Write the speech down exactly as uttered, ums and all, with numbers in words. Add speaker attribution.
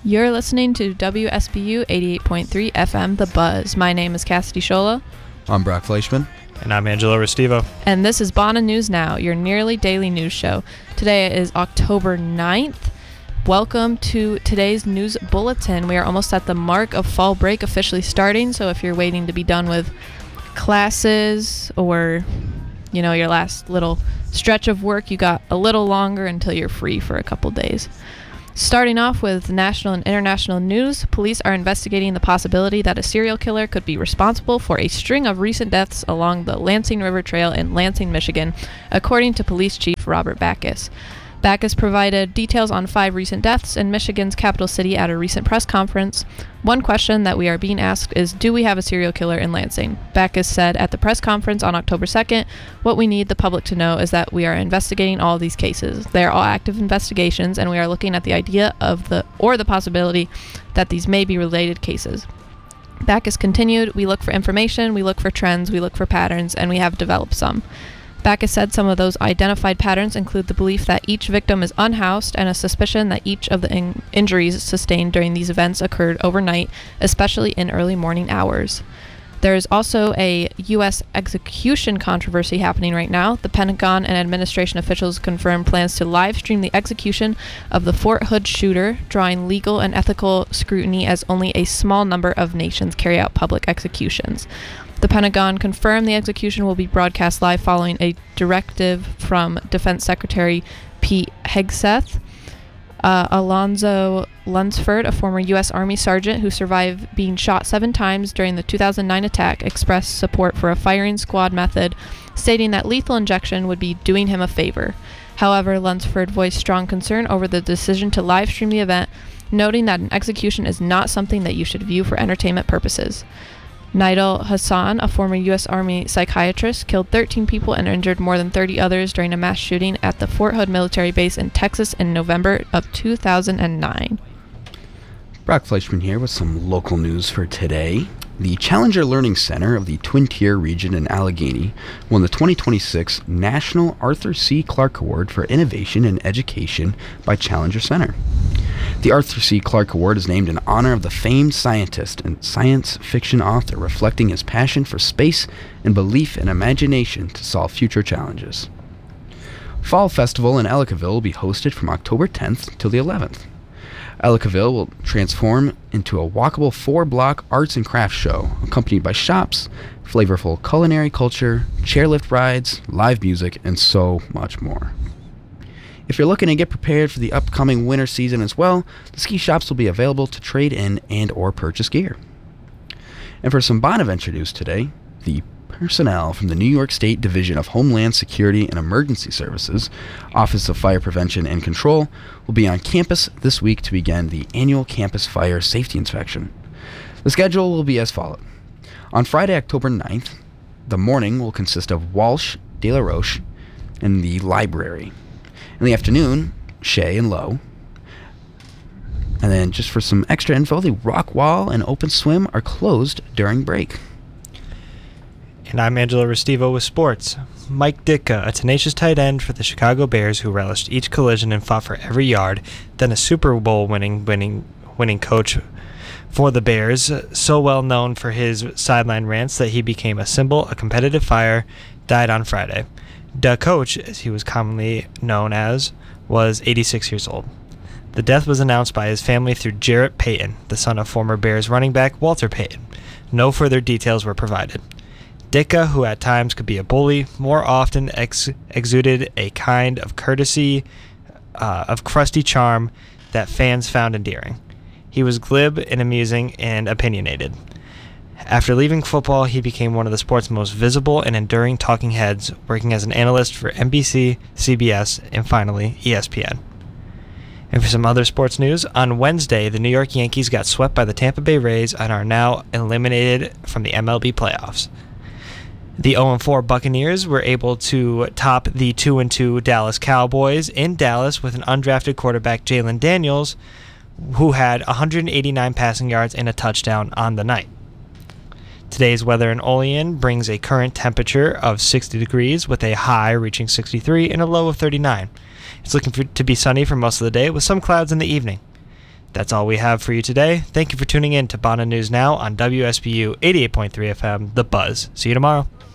Speaker 1: You're listening to W S B U eighty-eight point three F M The Buzz. My name is Cassidy Schola.
Speaker 2: I'm Brock Fleischman.
Speaker 3: And I'm Angelo Restivo.
Speaker 1: And this is Bonna News Now, your nearly daily news show. Today is October ninth. Welcome to today's news bulletin. We are almost at the mark of fall break officially starting, so if you're waiting to be done with classes or, you know, your last little stretch of work, you got a little longer until you're free for a couple days. Starting off with national and international news, police are investigating the possibility that a serial killer could be responsible for a string of recent deaths along the Lansing River Trail in Lansing, Michigan, according to Police Chief Robert Backus. Backus provided details on five recent deaths in Michigan's capital city at a recent press conference. One question that we are being asked is, do we have a serial killer in Lansing? Backus said at the press conference on October second, what we need the public to know is that we are investigating all of these cases. They are all active investigations, and we are looking at the idea of the or the possibility that these may be related cases. Backus continued, we look for information, we look for trends, we look for patterns, and we have developed some. Backus said some of those identified patterns include the belief that each victim is unhoused and a suspicion that each of the in- injuries sustained during these events occurred overnight, especially in early morning hours. There is also a U S execution controversy happening right now. The Pentagon and administration officials confirmed plans to live stream the execution of the Fort Hood shooter, drawing legal and ethical scrutiny as only a small number of nations carry out public executions. The Pentagon confirmed the execution will be broadcast live following a directive from Defense Secretary Pete Hegseth. Uh, Alonzo Lunsford, a former U S Army sergeant who survived being shot seven times during the two thousand nine attack, expressed support for a firing squad method, stating that lethal injection would be doing him a favor. However, Lunsford voiced strong concern over the decision to live stream the event, noting that an execution is not something that you should view for entertainment purposes. Nidal Hassan, a former U S Army psychiatrist, killed thirteen people and injured more than thirty others during a mass shooting at the Fort Hood military base in Texas in November of two thousand nine.
Speaker 2: Brock Fleischman here with some local news for today. The Challenger Learning Center of the Twin Tier region in Allegheny won the twenty twenty-six National Arthur C. Clarke Award for Innovation in Education by Challenger Center. The Arthur C. Clarke Award is named in honor of the famed scientist and science fiction author, reflecting his passion for space and belief and imagination to solve future challenges. Fall Festival in Ellicottville will be hosted from October tenth till the eleventh. Ellicottville will transform into a walkable four-block arts and crafts show, accompanied by shops, flavorful culinary culture, chairlift rides, live music, and so much more. If you're looking to get prepared for the upcoming winter season as well, the ski shops will be available to trade in and or purchase gear. And for some Bonaventure news today, the personnel from the New York State Division of Homeland Security and Emergency Services, Office of Fire Prevention and Control, will be on campus this week to begin the annual campus fire safety inspection. The schedule will be as follows. On Friday, October ninth, the morning will consist of Walsh, De La Roche, and the library. In the afternoon, Shea and Lowe. And then just for some extra info, the rock wall and open swim are closed during break.
Speaker 3: And I'm Angelo Restivo with sports. Mike Ditka, a tenacious tight end for the Chicago Bears who relished each collision and fought for every yard, then a Super Bowl winning winning winning coach for the Bears, so well known for his sideline rants that he became a symbol of competitive fire, died on Friday. The coach, as he was commonly known as, was eighty-six years old. The death was announced by his family through Jarrett Payton, the son of former Bears running back Walter Payton. No further details were provided. Ditka, who at times could be a bully, more often ex- exuded a kind of courtesy, uh, of crusty charm that fans found endearing. He was glib and amusing and opinionated. After leaving football, he became one of the sport's most visible and enduring talking heads, working as an analyst for N B C, C B S, and finally, E S P N. And for some other sports news, on Wednesday, the New York Yankees got swept by the Tampa Bay Rays and are now eliminated from the M L B playoffs. The oh and four Buccaneers were able to top the two and two Dallas Cowboys in Dallas with an undrafted quarterback, Jalen Daniels, who had one hundred eighty-nine passing yards and a touchdown on the night. Today's weather in Olean brings a current temperature of sixty degrees with a high reaching sixty-three and a low of thirty-nine. It's looking for, to be sunny for most of the day with some clouds in the evening. That's all we have for you today. Thank you for tuning in to Bonna News Now on W S B U eighty-eight point three F M, The Buzz. See you tomorrow.